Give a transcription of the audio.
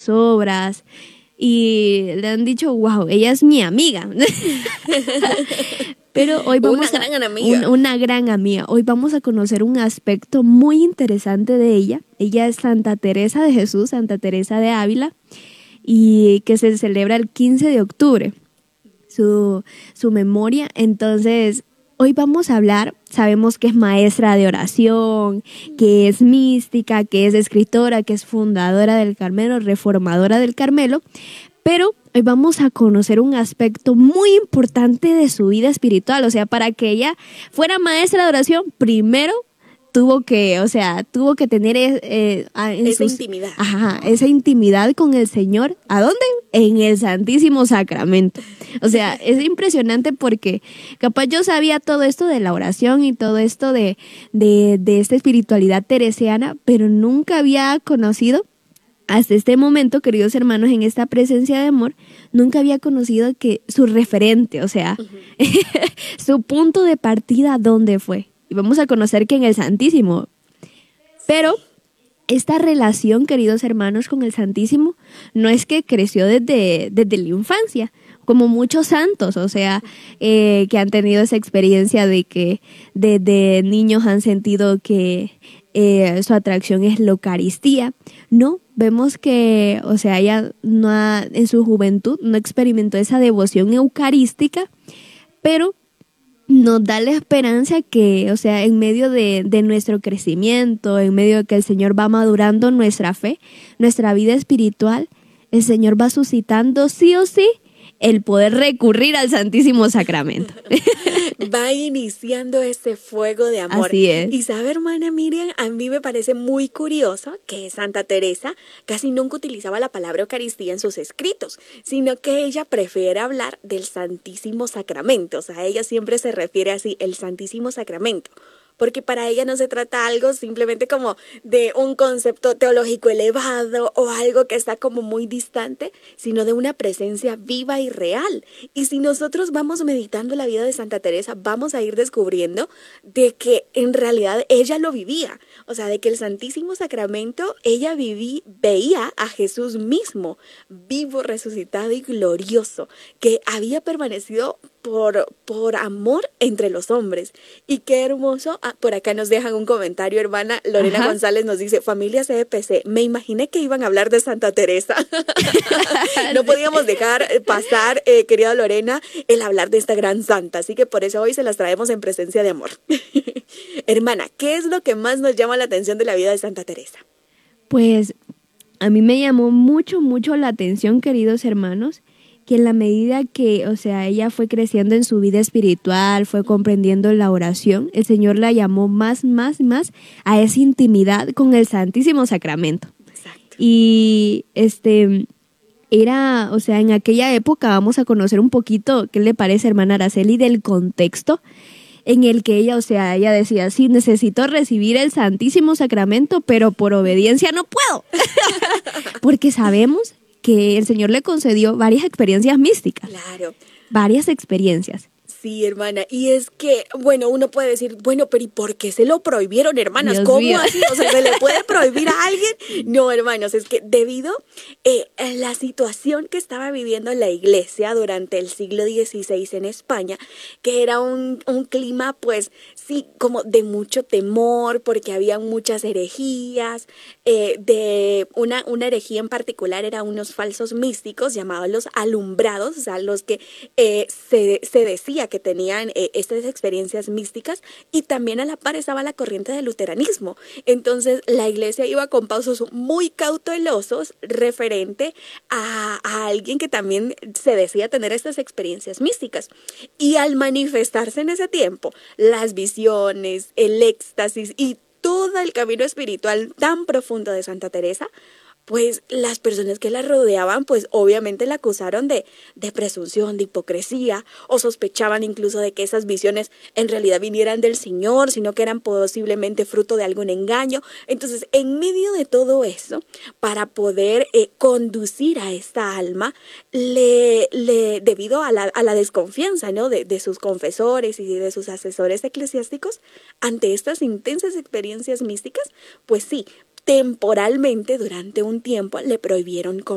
sus obras y le han dicho, wow, ella es mi amiga. Pero hoy vamos una gran amiga. Hoy vamos a conocer un aspecto muy interesante de ella. Ella es Santa Teresa de Jesús, Santa Teresa de Ávila, y que se celebra el 15 de octubre, su memoria. Entonces, hoy vamos a hablar, sabemos que es maestra de oración, que es mística, que es escritora, que es fundadora del Carmelo, reformadora del Carmelo, pero hoy vamos a conocer un aspecto muy importante de su vida espiritual. O sea, para que ella fuera maestra de oración, primero tuvo que tener esa intimidad. Ajá, esa intimidad con el Señor. ¿A dónde? En el Santísimo Sacramento. O sea, es impresionante porque capaz yo sabía todo esto de la oración y todo esto de esta espiritualidad teresiana, pero nunca había conocido hasta este momento, queridos hermanos, en esta presencia de amor, nunca había conocido que su referente, o sea, su punto de partida, ¿dónde fue? Y vamos a conocer que en el Santísimo. Pero esta relación, queridos hermanos, con el Santísimo, no es que creció desde la infancia, como muchos santos, o sea, que han tenido esa experiencia de que desde niños han sentido que su atracción es la Eucaristía. No, vemos que, o sea, ella en su juventud no experimentó esa devoción eucarística, pero nos da la esperanza que, o sea, en medio de nuestro crecimiento, en medio de que el Señor va madurando nuestra fe, nuestra vida espiritual, el Señor va suscitando sí o sí el poder recurrir al Santísimo Sacramento. Va iniciando ese fuego de amor. Así es. Y sabe, hermana Miriam, a mí me parece muy curioso que Santa Teresa casi nunca utilizaba la palabra Eucaristía en sus escritos, sino que ella prefiere hablar del Santísimo Sacramento. O sea, ella siempre se refiere así, el Santísimo Sacramento. Porque para ella no se trata algo simplemente como de un concepto teológico elevado o algo que está como muy distante, sino de una presencia viva y real. Y si nosotros vamos meditando la vida de Santa Teresa, vamos a ir descubriendo de que en realidad ella lo vivía. O sea, de que el Santísimo Sacramento, ella veía a Jesús mismo, vivo, resucitado y glorioso, que había permanecido por amor entre los hombres. Y qué hermoso. Por acá nos dejan un comentario, hermana Lorena González nos dice, familia CDPC, me imaginé que iban a hablar de Santa Teresa. No podíamos dejar pasar, querida Lorena, el hablar de esta gran santa, así que por eso hoy se las traemos en presencia de amor. Hermana, ¿qué es lo que más nos llama la atención de la vida de Santa Teresa? Pues a mí me llamó mucho la atención, queridos hermanos, que en la medida que, o sea, ella fue creciendo en su vida espiritual, fue comprendiendo la oración, el Señor la llamó más a esa intimidad con el Santísimo Sacramento. Exacto. Y era, o sea, en aquella época vamos a conocer un poquito, ¿qué le parece, hermana Araceli, del contexto en el que ella, o sea, ella decía, sí, necesito recibir el Santísimo Sacramento, pero por obediencia no puedo? Porque sabemos que el Señor le concedió varias experiencias místicas. Claro. Varias experiencias. Sí, hermana, y es que, bueno, uno puede decir, bueno, pero ¿y por qué se lo prohibieron, hermanas? Dios ¿Cómo mío. así? O sea, ¿se le puede prohibir a alguien? No, hermanos, es que debido a la situación que estaba viviendo la iglesia durante el siglo XVI en España, que era un clima, pues, sí, como de mucho temor, porque había muchas herejías, de una herejía en particular era unos falsos místicos llamados los alumbrados, o sea, los que se decía que tenían estas experiencias místicas, y también a la par estaba la corriente del luteranismo. Entonces la iglesia iba con pasos muy cautelosos referente a alguien que también se decía tener estas experiencias místicas. Y al manifestarse en ese tiempo las visiones, el éxtasis y todo el camino espiritual tan profundo de Santa Teresa, pues las personas que la rodeaban, pues obviamente la acusaron de presunción, de hipocresía, o sospechaban incluso de que esas visiones en realidad vinieran del Señor, sino que eran posiblemente fruto de algún engaño. Entonces, en medio de todo eso, para poder conducir a esta alma, debido a la desconfianza, ¿no?, de sus confesores y de sus asesores eclesiásticos, ante estas intensas experiencias místicas, pues sí, temporalmente, durante un tiempo, le prohibieron